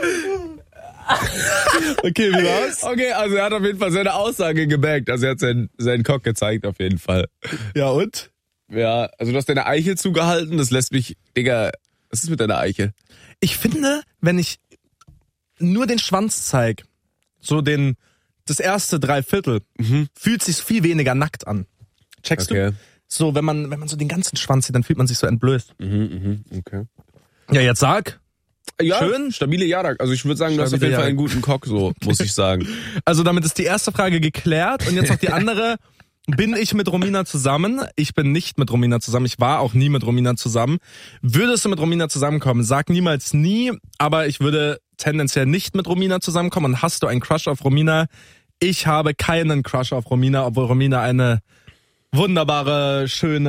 Okay, wie war's? Okay, also er hat auf jeden Fall seine Aussage gemerkt. Also er hat seinen Cock gezeigt auf jeden Fall. Ja, und? Ja, also du hast deine Eichel zugehalten, das lässt mich, Digga, was ist mit deiner Eichel? Ich finde, wenn ich nur den Schwanz zeig, das erste 3/4, fühlt sich viel weniger nackt an. Checkst du? So, wenn man so den ganzen Schwanz sieht, dann fühlt man sich so entblößt. Okay. Ja, jetzt sag. Ja, Schön. Stabile Jarak. Also ich würde sagen, du hast auf Stabile jeden Fall Jarak. einen guten Cock, so, muss ich sagen. Also damit ist die erste Frage geklärt und jetzt noch die andere. Bin ich mit Romina zusammen? Ich bin nicht mit Romina zusammen. Ich war auch nie mit Romina zusammen. Würdest du mit Romina zusammenkommen? Sag niemals nie, aber ich würde tendenziell nicht mit Romina zusammenkommen. Und hast du einen Crush auf Romina? Ich habe keinen Crush auf Romina, obwohl Romina eine wunderbare, schöne